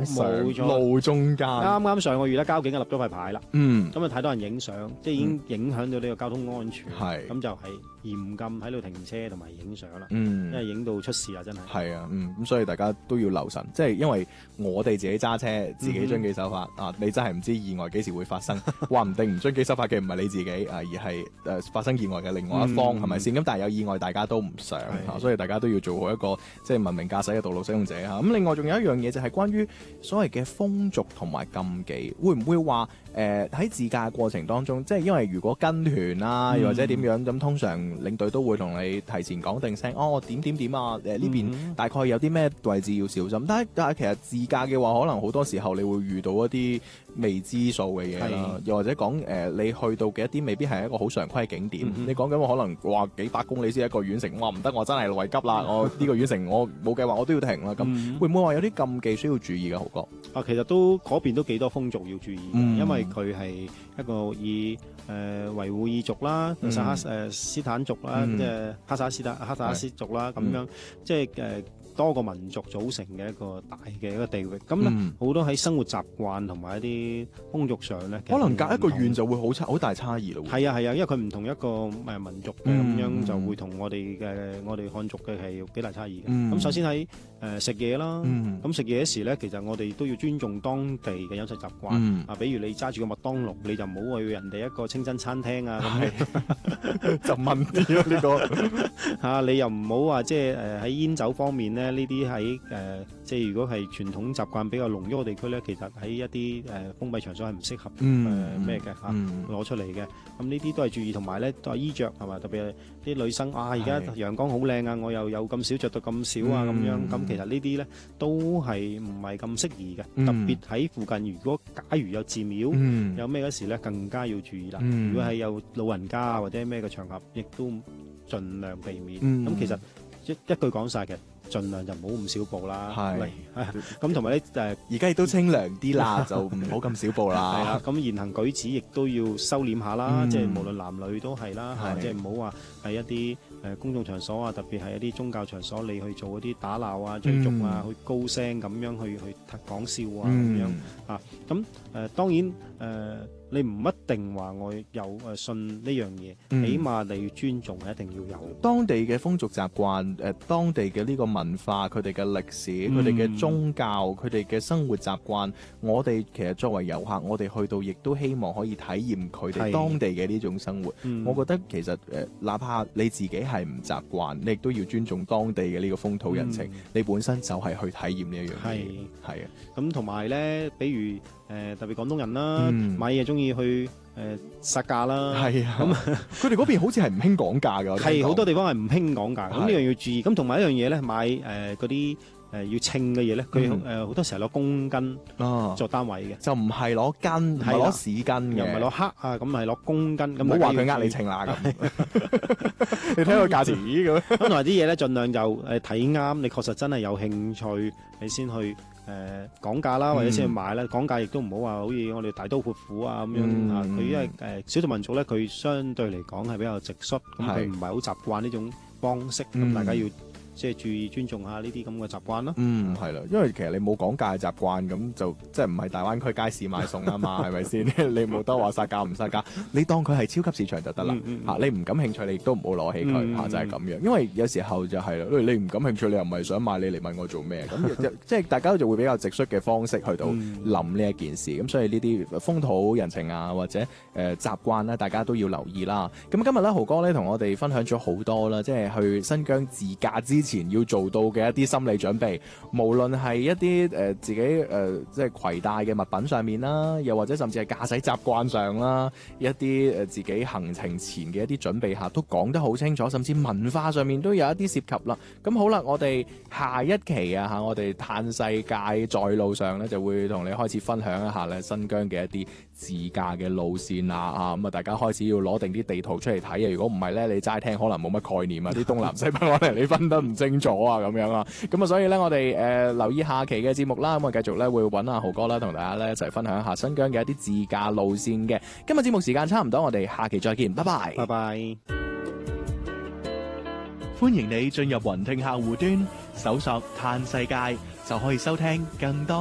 啱上冇錯路中間。 啱啱上個月咧，交警就立咗塊牌啦， 嗯， 咁啊太多人影相，即係已經影響到呢個交通安全， 係咁就係嚴禁喺度停車同埋影相啦， 嗯因為影到出事啦，真係。 係啊，咁所以大家都要留神，即係因為我哋自己揸車，自己遵紀守法啊，你真係唔知意外幾時會發生，話唔定唔遵紀守法嘅唔係你自己啊，而係發生意外嘅另外一方，係咪先？咁但係有意外，大家都唔想嚇，所以大家都要做好一個即係文明駕駛嘅道路使用者嚇。咁另外仲有一樣嘢就係關於所謂嘅風俗同埋禁忌，會唔會話喺自駕過程當中，即係因為如果跟團啦，又或者點樣咁，通常領隊都會同你提前講定聲，點啊，呢邊大概有啲咩位置要小心。但係其實自駕嘅話，可能好多時候你會遇到一啲未知數嘅嘢啦，又或者講你去到嘅一啲未必係一個好常規景點，你講緊可能話幾百公里先一個縣城，唔得，我真係為急啦，我呢個縣城我冇計劃，我都要停啦。咁會唔會話有啲禁忌需要注意嘅，豪哥？ 其實都嗰邊都幾多風俗要注意嘅，因為佢係一個以維吾爾族啦、薩克斯坦族啦、即係哈薩克斯族啦咁樣，即係多個民族組成嘅一個大嘅一個地域。咁咧好多喺生活習慣同埋一啲風俗上咧， 可能隔一個縣就會好大差異咯。 係啊，因為佢唔同一個民族嘅咁樣，就會同我哋漢族嘅係有幾大差異嘅。咁首先喺食嘢啦，咁食嘢嗰時咧，其實我哋都要尊重當地嘅飲食習慣。比如你揸住個麥當勞，你就唔好去人哋一個清真餐廳啊，咁就問啲咯呢個你又唔好話即係喺煙酒方面咧，呢啲喺即係如果係傳統習慣比較濃郁嘅地區咧，其實喺一啲封閉場所係唔適合咩嘅攞出嚟嘅。咁呢啲都係注意，同埋咧都係衣着係嘛，特別係啲女生而家陽光好靚啊，我又有咁少着到咁少啊咁樣，咁其實呢啲咧都係唔係咁適宜嘅。特別喺附近，如果假如有寺廟有咩嗰時咧，更加要注意啦。如果係有老人家啊或者咩嘅場合，亦都盡量避免。咁其實一句講晒嘅，盡量就唔好咁少步啦。咁同埋咧而家亦都清涼啲啦，就唔好咁少步啦。 係啦，咁言行舉止亦都要收斂下啦，即係無論男女都係啦，即係唔好話喺一啲公眾場所啊，特別係一啲宗教場所，你去做一啲打鬧啊、追逐啊、去高聲咁樣去講笑啊咁樣啊。咁當然你唔一定話我有信呢樣嘢，起碼你要尊重係一定要有。 當地嘅風俗習慣，當地嘅呢個文化，佢哋嘅歷史，佢哋嘅宗教，佢哋嘅生活習慣，我哋其實作為遊客，我哋去到亦都希望可以體驗佢哋當地嘅呢種生活。我覺得其實哪怕你自己係唔習慣，你亦都要尊重當地嘅呢個風土人情。你本身就係去體驗呢一樣嘢。係啊， 咁同埋咧，比如特別廣東人啦，買嘢中意去殺價啦。 係啊，咁佢哋嗰邊好似係唔興講價㗎。 係好多地方係唔興講價，咁呢樣要注意。咁同埋一樣嘢咧，買嗰啲要稱嘅嘢咧，佢好多時候攞公斤作單位嘅， 就唔係攞斤，唔係攞市斤嘅， 又唔係攞克啊，咁係攞公斤。咁唔好話佢呃你稱啦咁。你睇個價錢咁。 咁同埋啲嘢咧，盡量就睇啱，你確實真係有興趣，你先去講價啦，或者先去買啦。講價亦都唔好話好似我哋大刀闊斧啊咁樣啊。佢因為少數民族咧，佢相對嚟講係比較直率，咁佢唔係好習慣呢種方式，咁大家要即係注意尊重下呢啲咁嘅習慣咯。 係啦，因為其實你冇講價嘅習慣，咁就即係唔係大灣區街市買餸啊嘛，係咪先？你冇得話殺價唔殺價，你當佢係超級市場就得啦。你唔感興趣，你亦都唔好攞起佢就係咁樣。因為有時候就係啦，你唔感興趣，你又唔係想買，你嚟問我做咩？咁即係大家就會比較直率嘅方式去到諗呢一件事。咁所以呢啲風土人情啊，或者習慣咧，大家都要留意啦。咁今日咧，豪哥咧同我哋分享咗好多啦，即係去新疆自駕之前要做到嘅一啲心理準備，無論係一啲自己即係攜帶嘅物品上面啦，又或者甚至係駕駛習慣上啦，一啲自己行程前嘅一啲準備下都講得好清楚，甚至文化上面都有一啲涉及啦。咁好啦，我哋下一期啊我哋嘆世界在路上咧就會同你開始分享一下咧新疆嘅一啲自駕嘅路線啦咁啊大家開始要攞定啲地圖出嚟睇啊！如果唔係咧，你齋聽可能冇乜概念啊，啲東南西北可能你分得唔清楚啊咁樣啊，咁啊所以咧我哋留意下期嘅節目啦，咁啊繼續咧會揾阿豪哥啦，同大家咧一齊分享一下新疆嘅一啲自駕路線嘅。今日節目時間差唔多，我哋下期再見，拜拜， 拜拜。 歡迎你進入雲聽客戶端，搜索嘆世界就可以收聽更多